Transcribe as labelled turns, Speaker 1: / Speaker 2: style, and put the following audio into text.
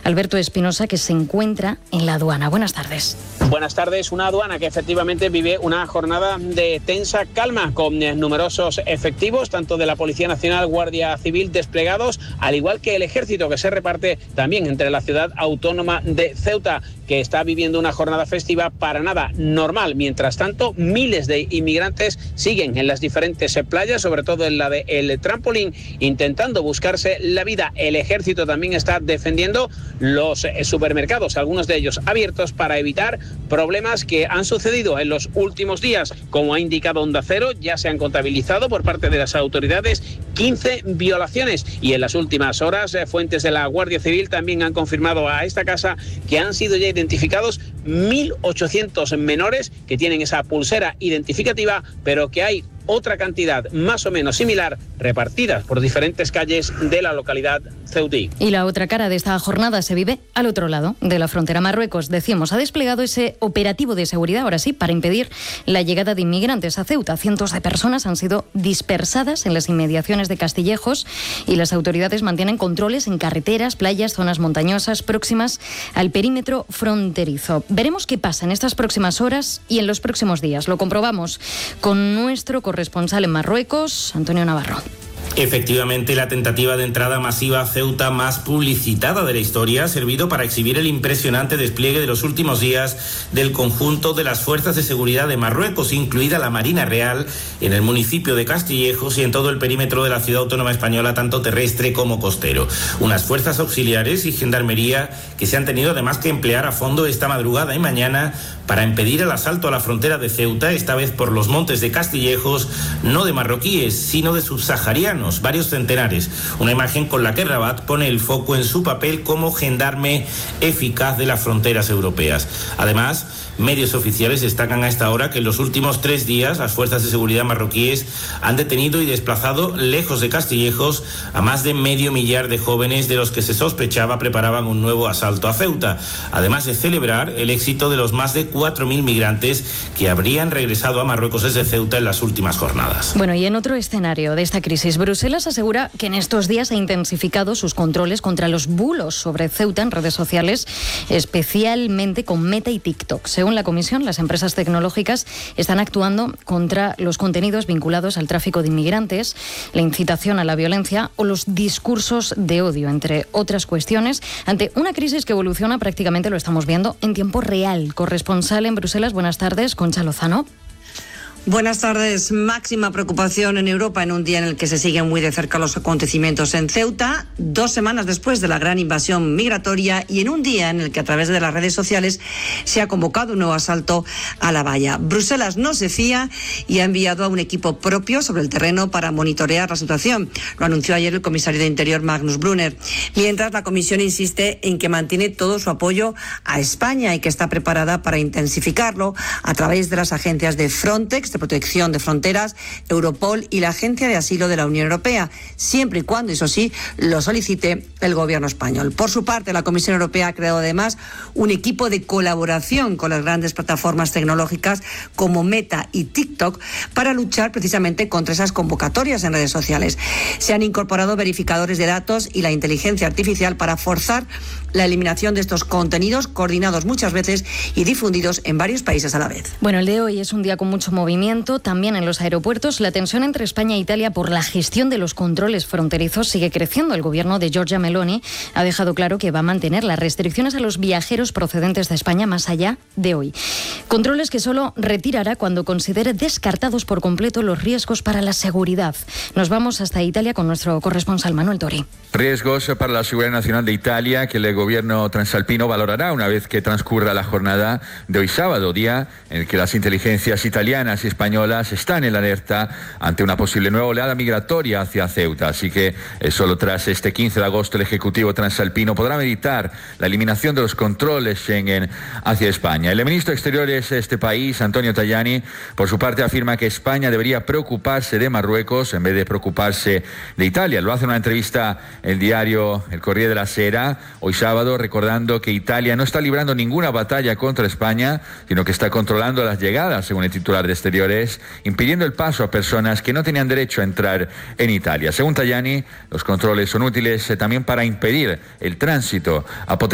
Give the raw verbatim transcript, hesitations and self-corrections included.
Speaker 1: Alberto Espinosa, que se encuentra en la aduana. Buenas tardes.
Speaker 2: Buenas tardes. Una aduana que efectivamente vive una jornada de tensa calma, con numerosos efectivos, tanto de la Policía Nacional, Guardia Civil, desplegados, al igual que el Ejército, que se reparte también entre la ciudad autónoma de Ceuta, que está viviendo una jornada festiva para nada normal. Mientras tanto, miles de inmigrantes siguen en las diferentes playas, sobre todo en la de El Trampolín, intentando buscarse la vida. El Ejército también está defendiendo los supermercados, algunos de ellos abiertos, para evitar problemas que han sucedido en los últimos días. Como ha indicado Onda Cero, ya se han contabilizado por parte de las autoridades quince violaciones, y en las últimas horas fuentes de la Guardia Civil también han confirmado a esta casa que han sido ya identificados mil ochocientos menores que tienen esa pulsera identificativa, pero que hay otra cantidad más o menos similar repartidas por diferentes calles de la localidad ceutí.
Speaker 1: Y la otra cara de esta jornada se vive al otro lado de la frontera. Marruecos, decíamos, ha desplegado ese operativo de seguridad, ahora sí, para impedir la llegada de inmigrantes a Ceuta. Cientos de personas han sido dispersadas en las inmediaciones de Castillejos y las autoridades mantienen controles en carreteras, playas, zonas montañosas próximas al perímetro fronterizo. Veremos qué pasa en estas próximas horas y en los próximos días. Lo comprobamos con nuestro corresponsal en Marruecos, Antonio Navarro.
Speaker 3: Efectivamente, la tentativa de entrada masiva a Ceuta más publicitada de la historia ha servido para exhibir el impresionante despliegue de los últimos días del conjunto de las fuerzas de seguridad de Marruecos, incluida la Marina Real, en el municipio de Castillejos y en todo el perímetro de la ciudad autónoma española, tanto terrestre como costero. Unas fuerzas auxiliares y gendarmería que se han tenido además que emplear a fondo esta madrugada y mañana para impedir el asalto a la frontera de Ceuta, esta vez por los montes de Castillejos, no de marroquíes, sino de subsaharianos, varios centenares. Una imagen con la que Rabat pone el foco en su papel como gendarme eficaz de las fronteras europeas. Además, medios oficiales destacan a esta hora que en los últimos tres días las fuerzas de seguridad marroquíes han detenido y desplazado lejos de Castillejos a más de medio millar de jóvenes de los que se sospechaba preparaban un nuevo asalto a Ceuta, además de celebrar el éxito de los más de cuatro mil migrantes que habrían regresado a Marruecos desde Ceuta en las últimas jornadas.
Speaker 1: Bueno, y en otro escenario de esta crisis, Bruselas asegura que en estos días ha intensificado sus controles contra los bulos sobre Ceuta en redes sociales, especialmente con Meta y TikTok. Según la Comisión, las empresas tecnológicas están actuando contra los contenidos vinculados al tráfico de inmigrantes, la incitación a la violencia o los discursos de odio, entre otras cuestiones, ante una crisis que evoluciona prácticamente, lo estamos viendo, en tiempo real. Corresponsal en Bruselas, buenas tardes, Concha Lozano.
Speaker 4: Buenas tardes. Máxima preocupación en Europa en un día en el que se siguen muy de cerca los acontecimientos en Ceuta, dos semanas después de la gran invasión migratoria y en un día en el que a través de las redes sociales se ha convocado un nuevo asalto a la valla. Bruselas no se fía y ha enviado a un equipo propio sobre el terreno para monitorear la situación. Lo anunció ayer el comisario de Interior, Magnus Brunner. Mientras, la Comisión insiste en que mantiene todo su apoyo a España y que está preparada para intensificarlo a través de las agencias de Frontex, de Protección de Fronteras, Europol y la Agencia de Asilo de la Unión Europea, siempre y cuando, eso sí, lo solicite el gobierno español. Por su parte, la Comisión Europea ha creado además un equipo de colaboración con las grandes plataformas tecnológicas como Meta y TikTok para luchar precisamente contra esas convocatorias en redes sociales. Se han incorporado verificadores de datos y la inteligencia artificial para forzar la eliminación de estos contenidos, coordinados muchas veces y difundidos en varios países a la vez.
Speaker 1: Bueno, el de hoy es un día con mucho movimiento. También en los aeropuertos, la tensión entre España e Italia por la gestión de los controles fronterizos sigue creciendo. El gobierno de Giorgia Meloni ha dejado claro que va a mantener las restricciones a los viajeros procedentes de España más allá de hoy. Controles que solo retirará cuando considere descartados por completo los riesgos para la seguridad. Nos vamos hasta Italia con nuestro corresponsal Manuel Tori.
Speaker 5: Riesgos para la seguridad nacional de Italia que el gobierno transalpino valorará una vez que transcurra la jornada de hoy sábado, día en el que las inteligencias italianas y españolas están en la alerta ante una posible nueva oleada migratoria hacia Ceuta. Así que eh, solo tras este quince de agosto el Ejecutivo transalpino podrá meditar la eliminación de los controles Schengen hacia España. El ministro de Exteriores de este país, Antonio Tajani, por su parte afirma que España debería preocuparse de Marruecos en vez de preocuparse de Italia. Lo hace en una entrevista el diario El Corriere della Sera hoy sábado, recordando que Italia no está librando ninguna batalla contra España, sino que está controlando las llegadas, según el titular de Exteriores, impidiendo el paso a personas que no tenían derecho a entrar en Italia. Según Tajani, los controles son útiles eh, también para impedir el tránsito a